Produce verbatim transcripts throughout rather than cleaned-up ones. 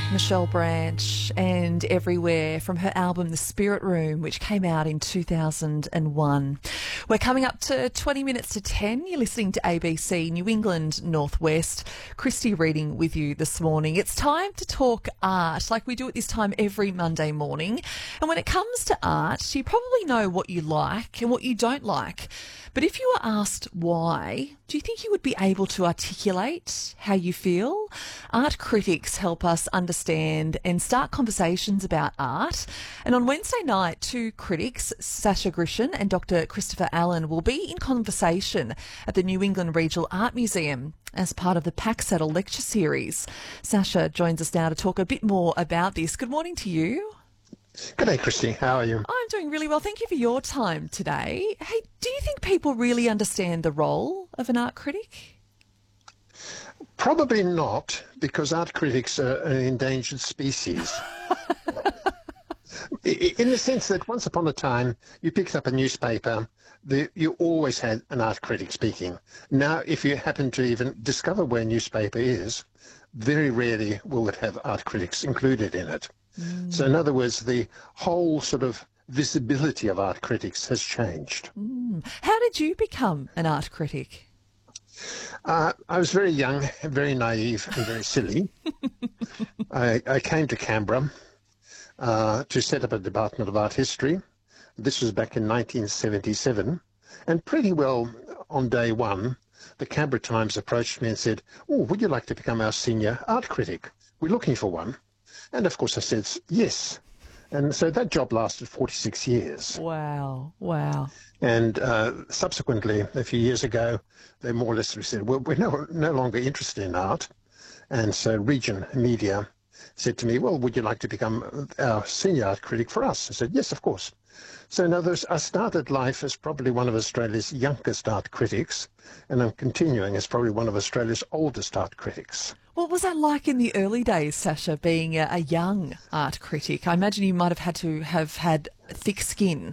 Michelle Branch and Everywhere from her album The Spirit Room, which came out in two thousand one. We're coming up to twenty minutes to ten. You're listening to A B C New England Northwest. Christy reading with you this morning. It's time to talk art, like we do at this time every Monday morning. And when it comes to art, you probably know what you like and what you don't like. But if you were asked why, do you think you would be able to articulate how you feel? Art critics help us understand and start conversations about art. And on Wednesday night, two critics, Sasha Grishin and Doctor Christopher Allen, will be in conversation at the New England Regional Art Museum as part of the Pack Saddle lecture series. Sasha joins us now to talk a bit more about this. Good morning to you. Good day, Christy. How are you? I'm doing really well. Thank you for your time today. Hey, do you think people really understand the role of an art critic? Probably not, because art critics are an endangered species. In the sense that once upon a time, you picked up a newspaper, the, you always had an art critic speaking. Now, if you happen to even discover where a newspaper is, very rarely will it have art critics included in it. Mm. So in other words, the whole sort of visibility of art critics has changed. Mm. How did you become an art critic? Uh, I was very young, very naive and very silly. I, I came to Canberra uh, to set up a Department of Art History. This was back in nineteen seventy-seven. And pretty well on day one, the Canberra Times approached me and said, "Oh, would you like to become our senior art critic? We're looking for one." And of course I said yes. And so that job lasted forty-six years. Wow, wow. And uh, subsequently, a few years ago, they more or less said, well, we're no, no longer interested in art. And so Region Media said to me, well, would you like to become our senior art critic for us? I said, yes, of course. So in other words, I started life as probably one of Australia's youngest art critics, and I'm continuing as probably one of Australia's oldest art critics. What was that like in the early days, Sasha, being a, a young art critic? I imagine you might have had to have had thick skin.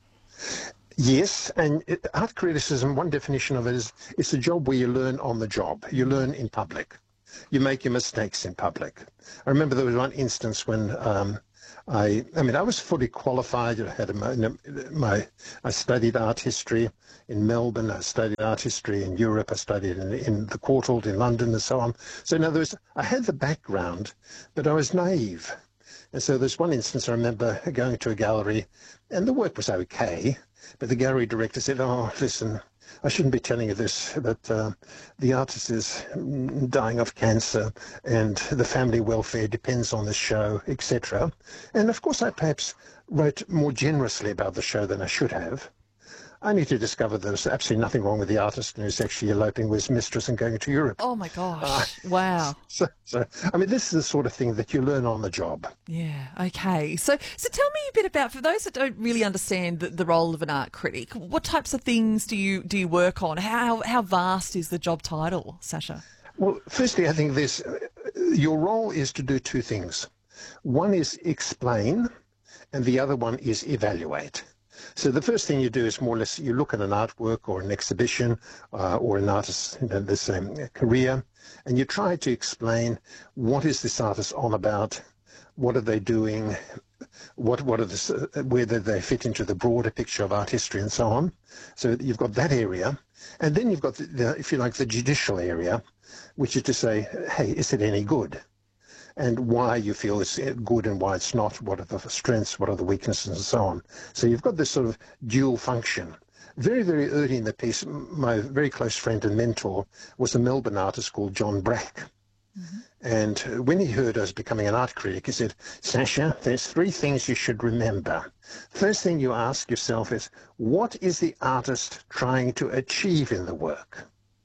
Yes, and it, art criticism, one definition of it is it's a job where you learn on the job. You learn in public. You make your mistakes in public. I remember there was one instance when um, I, I mean, I was fully qualified. I had a, my, my, I studied art history in Melbourne. I studied art history in Europe. I studied in, in the Courtauld in London and so on. So in other words, I had the background, but I was naive. And so there's one instance I remember going to a gallery, and the work was okay, but the gallery director said, "Oh, listen, I shouldn't be telling you this, but uh, the artist is dying of cancer and the family welfare depends on the show, et cetera" And of course, I perhaps wrote more generously about the show than I should have. Only to discover there's absolutely nothing wrong with the artist and who's actually eloping with his mistress and going to Europe. Oh, my gosh. Uh, wow. So, so, I mean, this is the sort of thing that you learn on the job. Yeah, okay. So so tell me a bit about, for those that don't really understand the, the role of an art critic, what types of things do you do you work on? How, how vast is the job title, Sasha? Well, firstly, I think this, your role is to do two things. One is explain, and the other one is evaluate. So the first thing you do is more or less you look at an artwork or an exhibition uh, or an artist's you know, this, um, career, and you try to explain what is this artist on about, what are they doing, what what are the, uh, whether they fit into the broader picture of art history and so on. So you've got that area, and then you've got, the, the, if you like, the judicial area, which is to say, hey, is it any good? And why you feel it's good and why it's not, what are the strengths, what are the weaknesses, and so on. So you've got this sort of dual function. Very, very early in the piece, my very close friend and mentor was a Melbourne artist called John Brack. Mm-hmm. And when he heard I was becoming an art critic, he said, "Sasha, there's three things you should remember. First thing you ask yourself is, what is the artist trying to achieve in the work?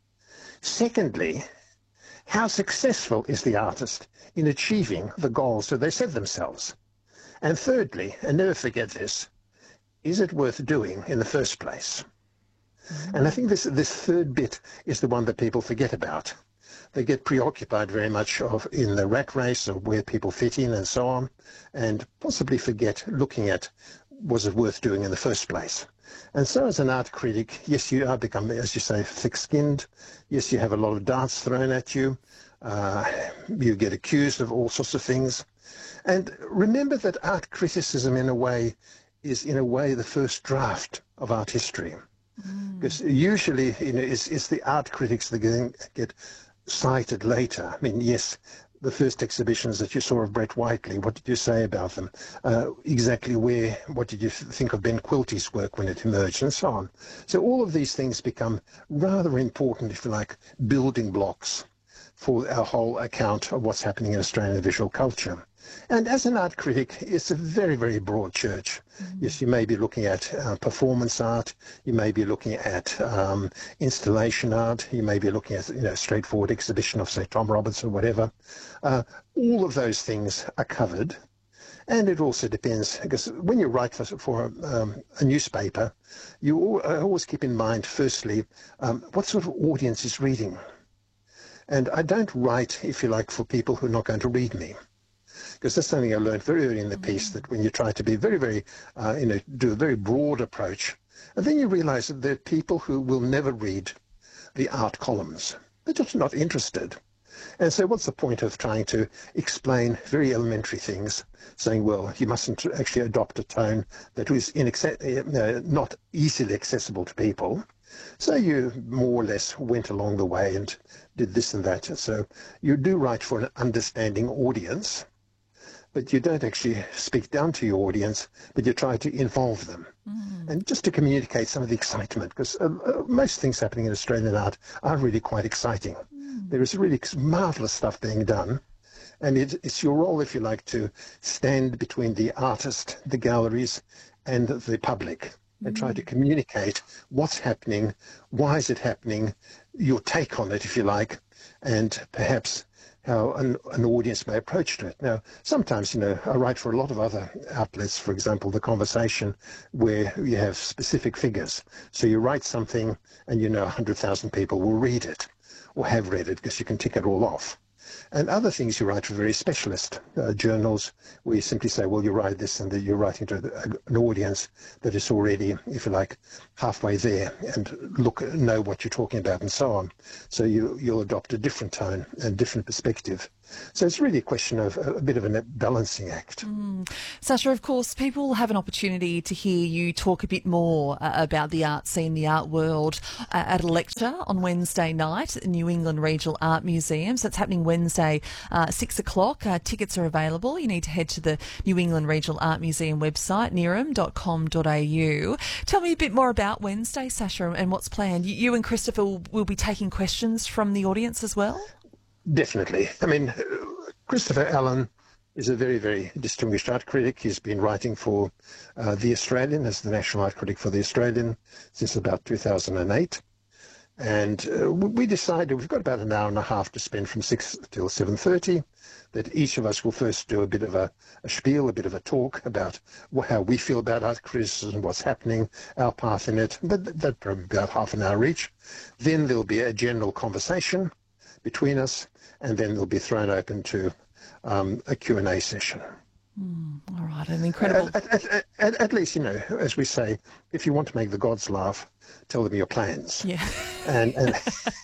Secondly, how successful is the artist in achieving the goals that they set themselves? And thirdly, and never forget this, is it worth doing in the first place?" Mm-hmm. And I think this, this third bit is the one that people forget about. They get preoccupied very much of in the rat race of where people fit in and so on, and possibly forget looking at, was it worth doing in the first place? And so as an art critic, yes, you are become, as you say, thick-skinned. Yes, you have a lot of darts thrown at you. Uh, you get accused of all sorts of things. And remember that art criticism, in a way, is in a way the first draft of art history. Because mm. usually, you know, it's, it's the art critics that get, get cited later. I mean, yes, the first exhibitions that you saw of Brett Whiteley, what did you say about them? Uh, exactly where, what did you think of Ben Quilty's work when it emerged, and so on. So all of these things become rather important, if you like, building blocks for our whole account of what's happening in Australian visual culture. And as an art critic, it's a very, very broad church. Mm-hmm. Yes, you may be looking at uh, performance art, you may be looking at um, installation art, you may be looking at, you know, straightforward exhibition of, say, Tom Roberts or whatever. Uh, all of those things are covered. And it also depends, because when you write for, for um, a newspaper, you always keep in mind, firstly, um, what sort of audience is reading. And I don't write, if you like, for people who are not going to read me. Because that's something I learned very early in the piece, that when you try to be very, very, uh, you know, do a very broad approach, and then you realize that there are people who will never read the art columns. They're just not interested. And so what's the point of trying to explain very elementary things, saying, well, you mustn't actually adopt a tone that is inaccess- uh, not easily accessible to people. So you more or less went along the way and did this and that. So you do write for an understanding audience, but you don't actually speak down to your audience, but you try to involve them. Mm. And just to communicate some of the excitement, because uh, uh, most things happening in Australian art are really quite exciting. Mm. There is really marvellous stuff being done, and it, it's your role, if you like, to stand between the artist, the galleries, and the public, and mm. try to communicate what's happening, why is it happening, your take on it, if you like, and perhaps how an, an audience may approach to it. Now, sometimes, you know, I write for a lot of other outlets, for example, The Conversation, where you have specific figures. So you write something and you know one hundred thousand people will read it or have read it, because you can tick it all off. And other things you write for very specialist uh, journals, where you simply say, well, you write this, and that you're writing to an audience that is already, if you like, halfway there and look, know what you're talking about and so on. So you, you'll adopt a different tone and different perspective. So it's really a question of a, a bit of a balancing act. Mm. Sasha, of course, people have an opportunity to hear you talk a bit more uh, about the art scene, the art world, uh, at a lecture on Wednesday night at the New England Regional Art Museum. So it's happening Wednesday, uh, six o'clock. Uh, tickets are available. You need to head to the New England Regional Art Museum website, neerum dot com dot a u. Tell me a bit more about Wednesday, Sasha, and what's planned. You, you and Christopher will, will be taking questions from the audience as well? Definitely. I mean, Christopher Allen is a very, very distinguished art critic. He's been writing for uh, The Australian as the national art critic for The Australian since about two thousand eight. And uh, we decided we've got about an hour and a half to spend from six till seven thirty, that each of us will first do a bit of a, a spiel, a bit of a talk about how we feel about art criticism, what's happening, our part in it. That, that probably about half an hour each. Then there'll be a general conversation between us, and then they'll be thrown open to um, a Q and A session. Mm, all right, an incredible... At, at, at, at least, you know, as we say, if you want to make the gods laugh, tell them your plans. Yeah. And, and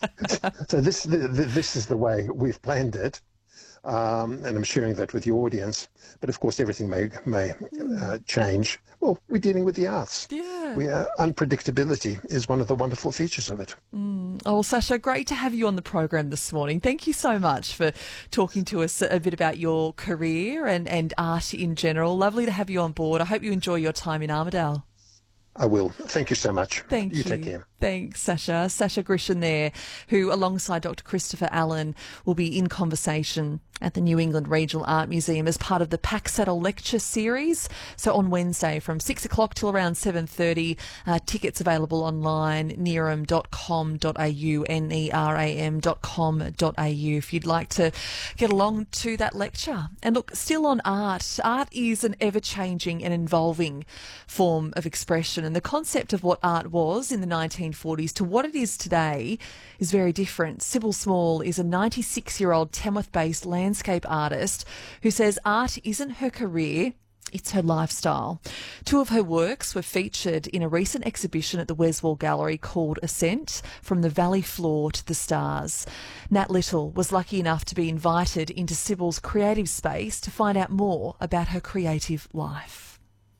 so this, this is the way we've planned it. Um, and I'm sharing that with the audience. But of course, everything may may uh, change. Well, we're dealing with the arts. Yeah. We, uh, unpredictability is one of the wonderful features of it. Mm. Oh, well, Sasha, great to have you on the program this morning. Thank you so much for talking to us a bit about your career and, and art in general. Lovely to have you on board. I hope you enjoy your time in Armidale. I will. Thank you so much. Thank you. You take care. Thanks, Sasha. Sasha Grishin there, who alongside Doctor Christopher Allen will be in conversation at the New England Regional Art Museum as part of the Pack Saddle Lecture Series. So on Wednesday from six o'clock till around seven thirty, uh, tickets available online, neerum dot com dot a u, N E R A M dot com dot a u, if you'd like to get along to that lecture. And look, still on art, art is an ever-changing and evolving form of expression, and the concept of what art was in the nineteen forties to what it is today is very different. Sybil Small is a ninety-six-year-old Tamworth-based landscape artist who says art isn't her career, It's her lifestyle. Two of her works were featured in a recent exhibition at the Weswall Gallery called Ascent, From the Valley Floor to the Stars. Nat Little was lucky enough to be invited into Sybil's creative space to find out more about her creative life.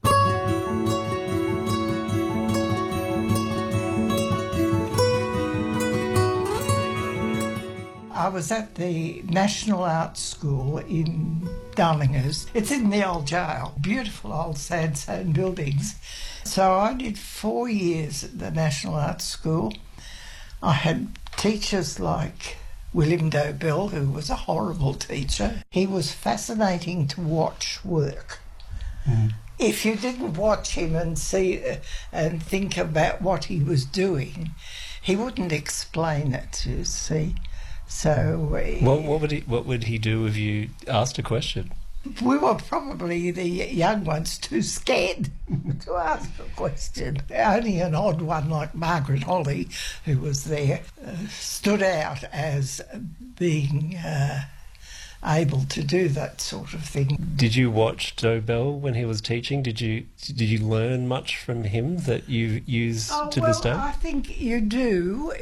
I was at the National Arts School in Darlinghurst. It's in the old jail. Beautiful old sandstone buildings. So I did four years at the National Arts School. I had teachers like William Dobell, who was a horrible teacher. He was fascinating to watch work. Mm. If you didn't watch him and see uh, and think about what he was doing, he wouldn't explain it, you see. So, uh, what, what would he what would he do if you asked a question? We were probably the young ones too scared to ask a question. Only an odd one like Margaret Holly, who was there, uh, stood out as being uh, able to do that sort of thing. Did you watch Dobell when he was teaching? Did you did you learn much from him that you use oh, to well, this day? I think you do,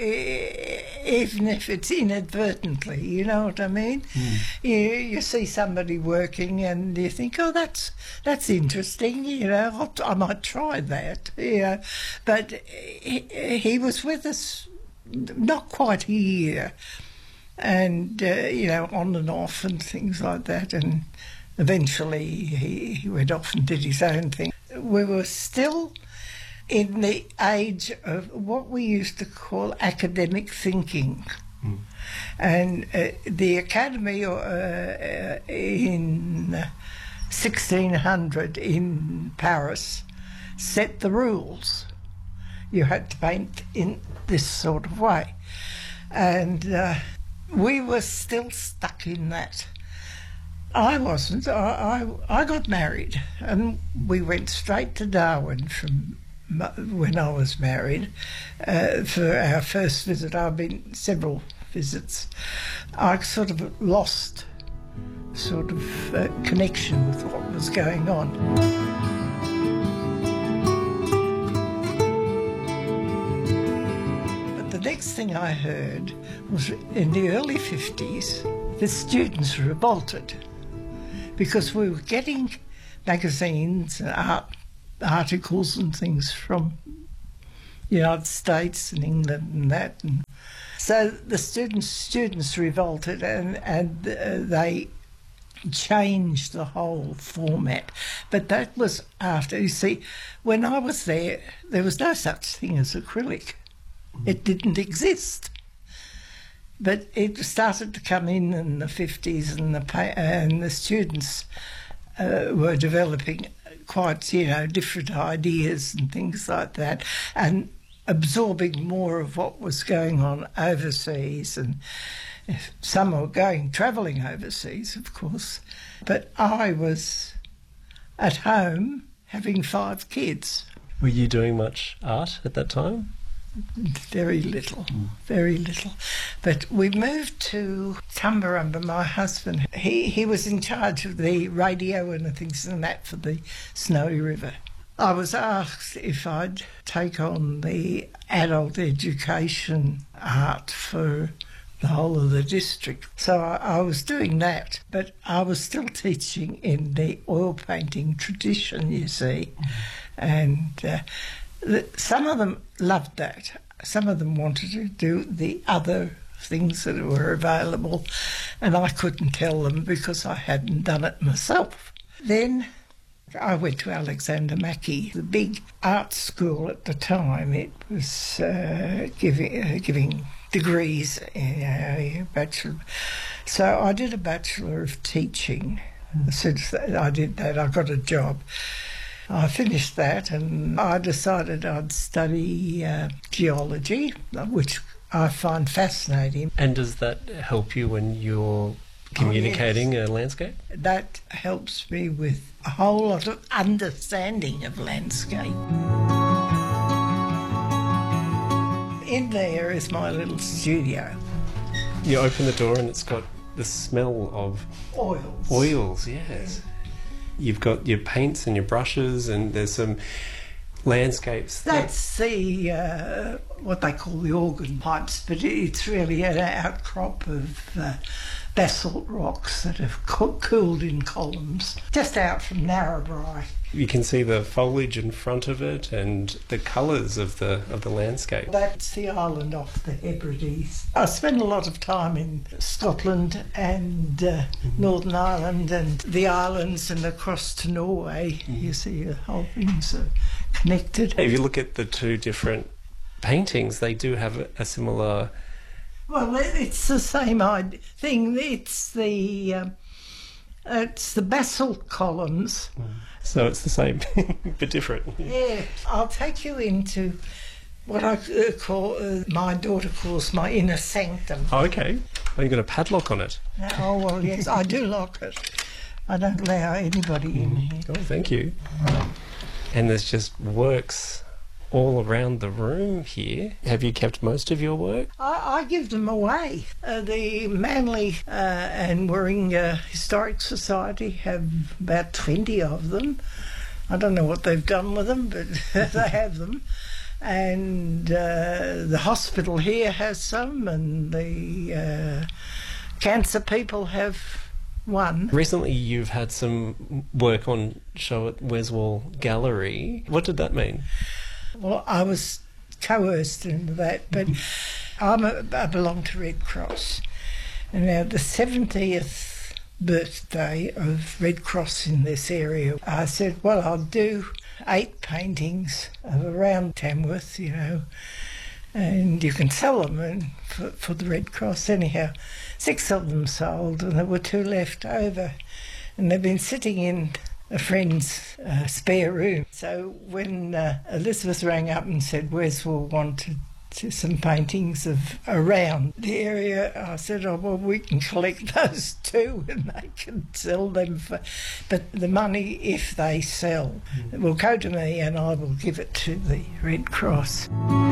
even if it's inadvertently, you know what I mean? Mm. You, you see somebody working and you think, oh, that's that's interesting, you know, I'll, I might try that, you know. But he, he was with us not quite a year, and, uh, you know, on and off and things like that, and eventually he, he went off and did his own thing. We were still in the age of what we used to call academic thinking. Mm. And uh, the Academy uh, uh, in sixteen hundred in Paris set the rules. You had to paint in this sort of way. And uh, we were still stuck in that. I wasn't. I, I, I got married and we went straight to Darwin from when I was married uh, for our first visit. I've been several visits. I sort of lost sort of uh, connection with what was going on. But the next thing I heard was in the early fifties, the students revolted because we were getting magazines and art articles and things from the United States and England and that. And so the students students revolted and, and uh, they changed the whole format. But that was after, you see, when I was there, there was no such thing as acrylic. It didn't exist. But it started to come in in the fifties, and the and the students uh, were developing quite, you know, different ideas and things like that, and absorbing more of what was going on overseas. And some were going travelling overseas, of course. But I was at home having five kids. Were you doing much art at that time? Very little, mm. very little. But we moved to Tumbarumba, my husband. He, he was in charge of the radio and the things and that for the Snowy River. I was asked if I'd take on the adult education art for the whole of the district. So I, I was doing that, but I was still teaching in the oil painting tradition, you see. Mm. And uh, some of them loved that. Some of them wanted to do the other things that were available, and I couldn't tell them because I hadn't done it myself. Then I went to Alexander Mackie, the big art school at the time. It was uh, giving uh, giving degrees, you know, bachelor. So I did a Bachelor of Teaching. Since I did that, I got a job. I finished that and I decided I'd study uh, geology, which I find fascinating. And does that help you when you're communicating oh, yes. a landscape? That helps me with a whole lot of understanding of landscape. In there is my little studio. You open the door and it's got the smell of oils. Oils, yes. You've got your paints and your brushes, and there's some landscapes. That's the uh, what they call the organ pipes, but it's really an outcrop of uh, basalt rocks that have co- cooled in columns just out from Narrabri. You can see the foliage in front of it and the colours of the of the landscape. That's the island off the Hebrides. I spent a lot of time in Scotland and uh, Northern Ireland and the islands and across to Norway. Mm-hmm. You see the whole thing's uh, connected. If you look at the two different paintings, they do have a, a similar... Well, it's the same thing. It's the um, it's the basalt columns. So it's the same, but different. Yeah, I'll take you into what I uh, call, uh, my daughter calls my inner sanctum. Oh, okay. Oh, you've got a padlock on it. Oh, well, yes, I do lock it. I don't allow anybody in here. Oh, thank you. And there's just works all around the room here. Have you kept most of your work? I, I give them away. Uh, the Manly uh, and Warringah Historic Society have about twenty of them. I don't know what they've done with them, but they have them. And uh, the hospital here has some, and the uh, cancer people have one. Recently you've had some work on show at Weswall Gallery. What did that mean? Well, I was coerced into that, but I'm a, I belong to Red Cross. And now the seventieth birthday of Red Cross in this area, I said, well, I'll do eight paintings of around Tamworth, you know, and you can sell them and for, for the Red Cross. Anyhow, six of them sold and there were two left over. And they've been sitting in a friend's uh, spare room. So when uh, Elizabeth rang up and said Weswall wanted to some paintings of around the area, I said, oh, well, we can collect those too and they can sell them. For, but the money, if they sell, will go to me and I will give it to the Red Cross.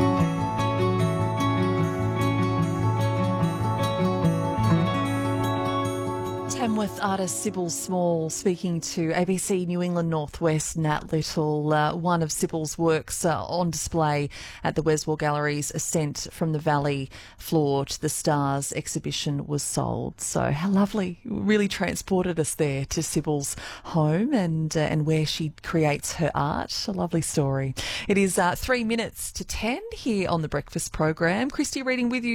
Tamworth artist Sybil Small speaking to A B C New England Northwest Nat Little. Uh, one of Sybil's works uh, on display at the Weswall Gallery's Ascent from the Valley Floor to the Stars exhibition was sold. So how lovely. Really transported us there to Sybil's home and uh, and where she creates her art. A lovely story. It is uh, three minutes to ten here on the breakfast program. Christy reading with you.